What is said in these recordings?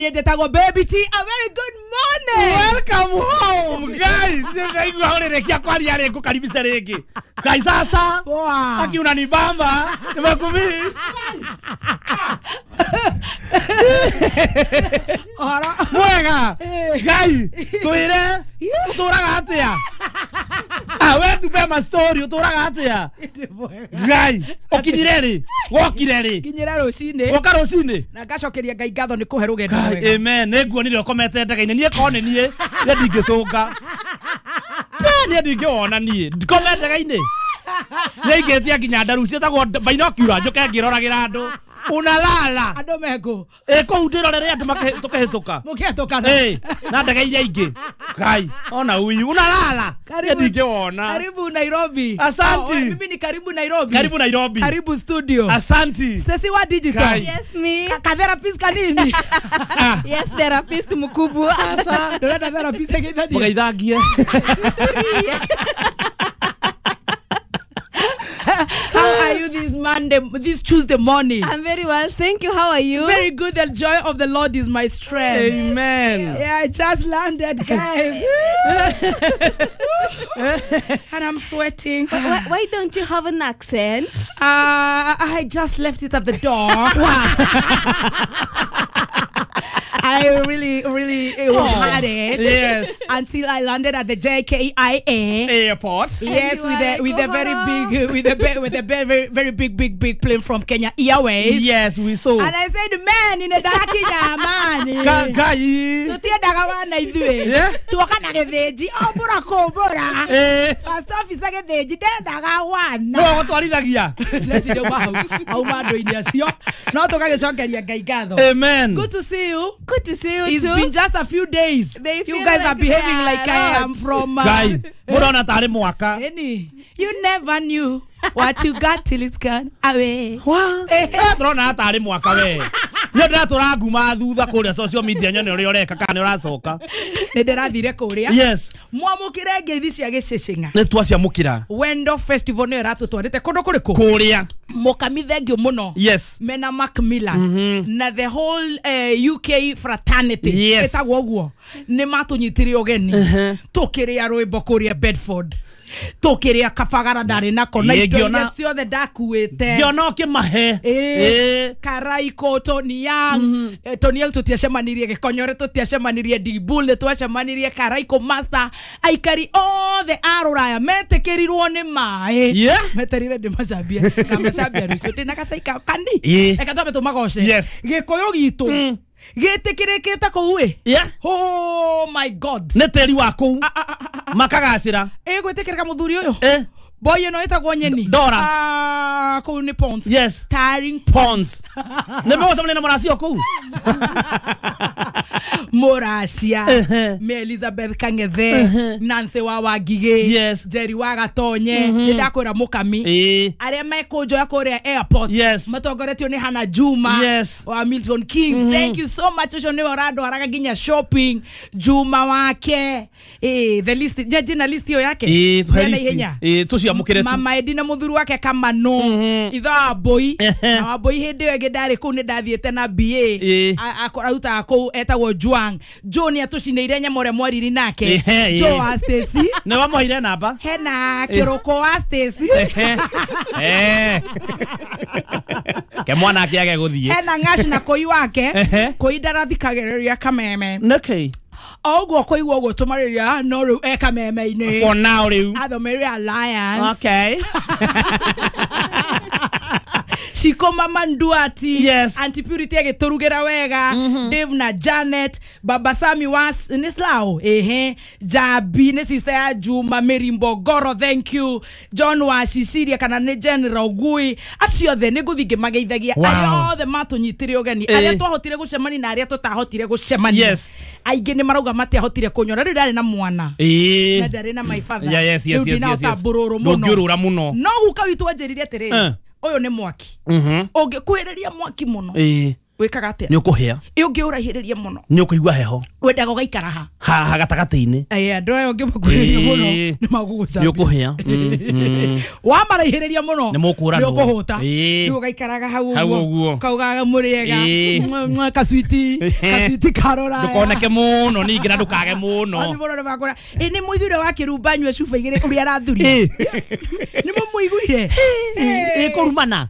Yetago baby T, a very good morning. Welcome home, guys. Sasa haonerekia kwani yale kukaribisha rege. Guys sasa. Aki unanibamba. Nimekumiss. Mwega. Guys, tuire. Uturaga atia. We tupe ma story uturaga atia. Guys, okirere. Wokirere. Kinyira rucine. Woka rucine. Na gacokeria Ngai ngatho ni kuhe rugendo wega. Amen. Neguonire ukomete ndagaine nie kone nie. Ye ndingicoka. Nie ndingiona nie. Ndikomete ndagaine. Neigetia kinya ndarucia tagwo binocular njoke ngiroragira andu. Unalala. Ando mego. Ko ndirorere andu tukehituka. Mukehituka. Na ndagaire ingi. Kai, ona uyu unalala. Ye ndingiona. Karibu Nairobi. Asante. Mimi ni karibu Nairobi. Karibu Nairobi. Karibu studio. Asante. Stacy wa digital. Yes, me. Ka therapist kanini? Yes, therapist mkubwa. Sasa, ndo therapist ngithani. Mugeithagie. How are you this Tuesday morning? I'm very well, thank you. How are you? Very good. The joy of the Lord is my strength. Amen. Yeah, I just landed, guys. And I'm sweating. Why don't you have an accent? I just left it at the door. I really had it. Yes. Until I landed at the JKIA Airport. Yes, with a very big plane from Kenya Airways. Yes, we saw. And I said, man, in a dark man. Kai. Tutiendaga wana ithuĩ. Yeah. Tuoka na gĩthĩnji o bora kũmbũra. First officer gĩthĩnji ndendaga wana. No gũtwarithagia. Nĩcio mau auma andũ-inĩ acio. No tũgagĩcokeria Ngai ngatho. Amen. Good to see you. Good to see you It's too. been just a few days. You guys are behaving like I am from Guy, murona tari mwaka. You never knew what you got till it's gone away. Wow. Turona tari mwaka we. Nĩ ndĩratũranguma thutha kũrĩa social media nyone ũrĩa ũreka kana ũracoka. Nĩ ndĩrathire kũrĩa. Yes. Mwamũkire ngeithi cia gĩcĩcĩng'a. Nĩ twaciamũkĩra. Wendo festival nĩ ĩratũtwarĩte kũndũ kũrĩkũ? Kũrĩa. Mũkamithengio mũno. Yes. Mena Macmillan. Na the whole UK fraternity. Yes. Etagwo ũguo. Nĩ matũnyitire ũgeni. Tũkĩrĩa rwĩmbo kũrĩa Bedford. Tukiria kabagara ndari nako na indo iria ciothe ndakuite ngĩona ũkĩmahe Karaiko Tony Young Tony Young tutiacemanirie Gĩkonyore tutiacemanirie Dibule twacemanirie Karaiko Master aikari othe a Rũraya metĩkĩrirwo nĩ maĩ meterire ndĩmacambie na macambia rũcio ndĩna gacaika kani eka twabe tũmagoce Gĩkũyũ gitu gĩtĩkĩrĩkĩte kũu oh my god nĩ tĩri wa kũu makagacĩra gwĩtĩkĩrĩka mũthuri ũyũ boy ĩno ĩtagwo nyeni Dora kũu nĩ Ponds starring Ponds nĩ mũgũcemania na mũracia kũu Mũracia me Elizabeth Kang'ethe Nancy wa Wangigĩ Jerry wa Gatonye nĩ ndakwĩra mũkami arĩa mekũnjoya kũrĩa airport matongoretio nĩ Hannah Juma wa Milton Keynes. Thank you so much. Ũcio nĩ ũrandwaraga nginya shopping Juma wake the list jina list yo yake tuciamũkĩre Mama Edina mũthuri wake Kamano itha boy na boy hĩndĩ ĩyo ndarĩ kũu nĩ ndathiĩte na BA akorauta kũu etagwo Juang John atucinĩire nyamore mwariri nake Jo wa Stacy nĩ wamoire namba hena kĩroko wa Stacy ke mwana kĩage gũthiĩ hena Ng'aci na Koi wake Koi ndarathikagĩrĩria kameme nĩkĩ Oguo koigwo ũguo tũmarĩria no rĩu eka meme-inĩ for now rĩu athomeire Alliance okay Shiko Mama Nduati Auntie Purity agĩtũrugĩra wega Dave na Janet Baba Sami was Nislao Jabi nĩ sister ya Juma Mary Mbogoro thank you John wa Cicilia kana nĩ General Gui acio othe nĩ ngũthiĩ ngĩmageithagia arĩa othe matũnyitire ũgeni arĩa twahotire gũcemania na arĩa tũtahotire gũcemania aingĩ nĩ marauga matiahotire kũnyona rĩu ndarĩ na mwana na ndarĩ na my father rĩu ndinahota mbũrũrũ mũno no guka witũ anjĩrire atĩrĩrĩ ũyũ nĩ mwaki ũngĩkuhĩrĩria mwaki mũno wikaga atia ni ukuhia ungiurahiriria muno ni ukuigua heho wendaga gaikara ha gatagati-ini ando ayo ngimakuriria muno ni maguguca ni ukuhia wamarahiriria muno ni mukurano ni ukuhuta ni ugaikaraga hau uguo kaugaga muriega kaswiti karora ndukoneke muno ningi na ndukage muno ani muno bakora ni muigire wa kirumba nywe cuba igire uri arathuri ni mumuiguire kurumana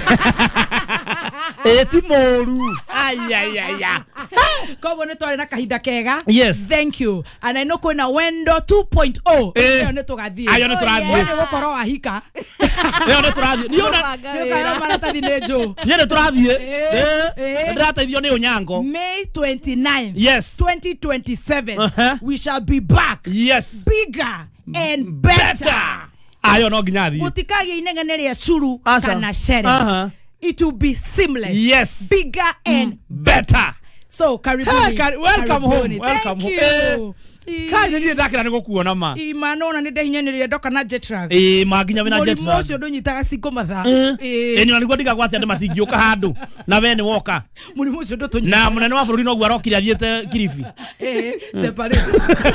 ti moru ayayaya kobo ne twari na kahinda kega yes thank you and I know kwena wendo 2.0 ayo ne tugathie ayo ne turathie ni gukoro ahika ayo ne turathie ni ona kana maratathi nejo ni ne turathie ndirateithio ni unyango May 29 yes 2027 we shall be back yes bigger and better ayo no nginya thi mutikage inengene ria curu kana shere it will be seamless yes bigger and better so karibuni welcome home welcome home kai ni ndakira ni gukuona ma imano na ndehinyaniria ndoka na jet lag maginya wina jet lag mucio ndunyitaga singo matha ni niguo ndiga gwate ande matingiuka handu na we ni woka muri mucio ndutunyi na munene wa bururi no gwa rokire athiete Kilifi separate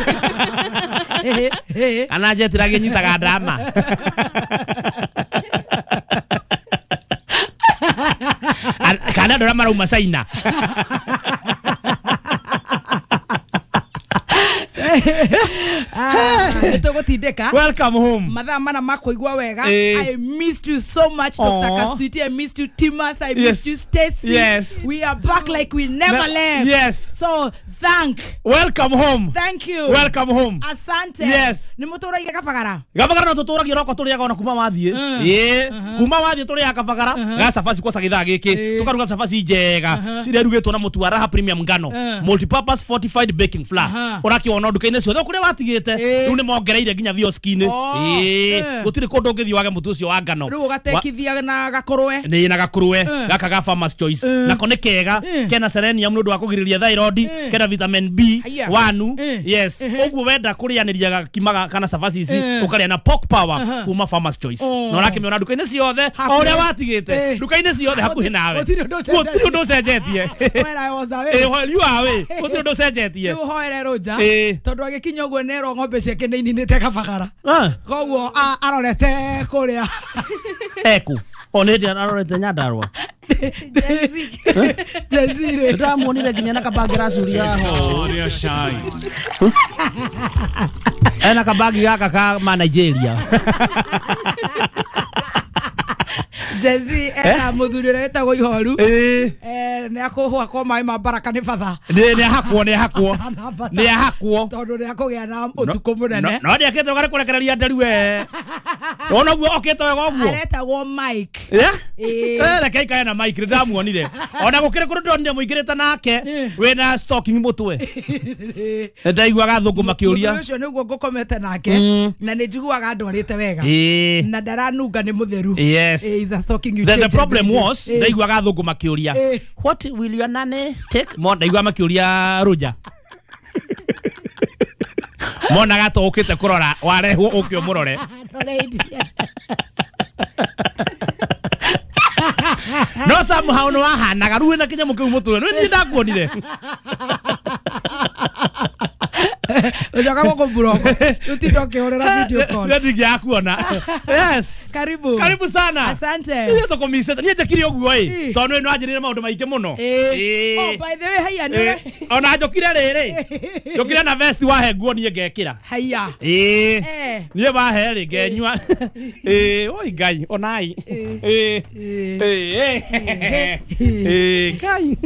ana jet lag nyitaga ndama kana ndora marauma China welcome home mathaa mana makoigwa wega I missed you so much Dr. Kaswiti I missed you Timas I missed you Stacy yes we are back like we never left yes so welcome home thank you welcome home asante yes ni muturagia kabagara no tuturagia roko turiaga ona kuma wathie kuma wathie turiaga kabagara ga safari kwa sagitha giki tukaruga safari njega cirerugitwo na mutu wa Raha Premium ngano multipurpose fortified baking flour urakiona nduka-ini ciothe kuria watigite riu ni mongereire nginya vioski-ini gutiri kundu ngithii wage mutu ucio wa ngano riu ugatekithia na gakurwe ni na gakurwe gaka ga Farmers Choice nako ni kega kena selenium nundu wa kugiriria thyroid kena vitamin B1 yes uguo wenda kurianiria gakimaga kana safari ici ukaria na pork power kuma Farmers Choice no rakimiona nduka-ini ciothe uria watigite nduka-ini ciothe hakuhi nawe gutiri undu cenjetie wera woza we you are gutiri undu cenjetie riu hoere roja tondu agikinya uguo nero ng'ombe ciake nĩ ininĩte kabagara koguo arorete kuria eku onete arorete Nyandarua jazire ndamuonire nginya na kabangira curia ho ena kabagi gaka ka ma Nigeria Jezi ena muthuri retagwo Ihoru ni akuhwa kwa mai ma baraka ni batha ni hakwo tondu ni akugia na utuko munene no ndi akete gare kurekereria ndari we ona guo okete wega guo aretagwo Mike reke ikae na Mike ndamuonire ona gukire kundu ndonire muigirite nake wina stocking mutwe ndaiguaga thungu makiuria ucio niguo ngukomete nake na ni njiguaga ndwarite wega na ndaranunga ni mutheru yes the problem was ndaiguaga thungu makiuria what will your nanny take mo ndaigua makiuria ruja mona gato ukite kurora warehwo ukio murore no somehow no ahanaga ruwe na kinyamu kiu mutwe ni ndakuonire ucoka guku buroko utidoke orera video call ndi ngiakuona yes karibu sana asante ni tukumisete ni njekiri oguo tondu ni wanjirire maundu maingi muno oh by the way haya ni ona njokire riri njokire na vest wahe nguo ni ngekira haya ni wahe ri ngenywa oi ngai onai ngai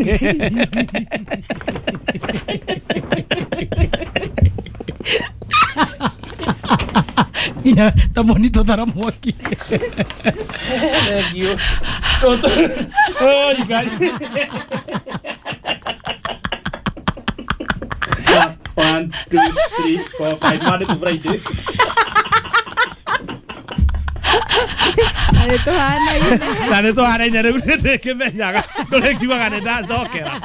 ya tamonito taramwaki thank you oh you guys 1 2 3 4 5 Monday to Friday Nane to hana ina riu ndikimenyaga ndurekiwaga ni ndacokera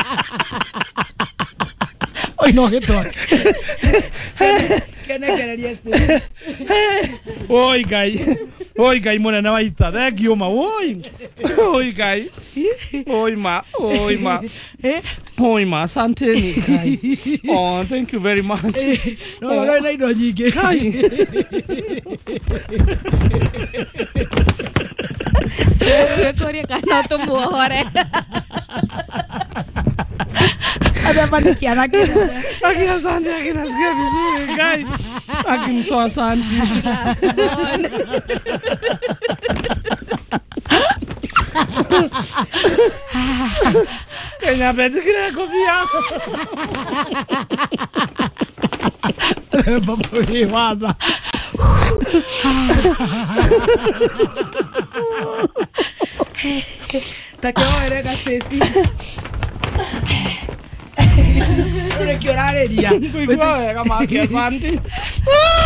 oi no gitwa kenegereria sti oi gai munene wa ita thank you ma oi gai Oi ma, asanteni Kai. Oh, thank you very much. No, indo nyingi. Kai. Korea kana tumuhore. Ada panikiana kile. Aki asante aki nasikia vizuri Kai. Aki mso asante. Kenya pete kile kofia. Baba wada. Takeoere gasesi. Ore kiorare dia. Kuigua wega maki asante.